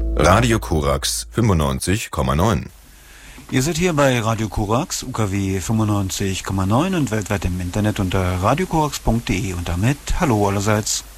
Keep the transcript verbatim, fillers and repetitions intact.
Radio Korax fünfundneunzig Komma neun. Ihr seid hier bei Radio Korax, U K W fünfundneunzig Komma neun und weltweit im Internet unter radiokorax punkt de und damit hallo allerseits.